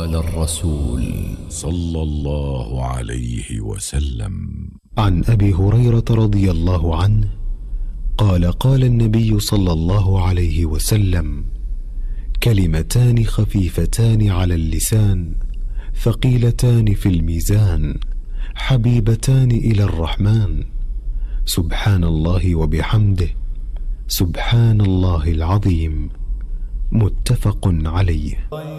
قال الرسول صلى الله عليه وسلم: عن أبي هريرة رضي الله عنه قال: قال النبي صلى الله عليه وسلم: كلمتان خفيفتان على اللسان ثقيلتان في الميزان حبيبتان إلى الرحمن، سبحان الله وبحمده، سبحان الله العظيم. متفق عليه.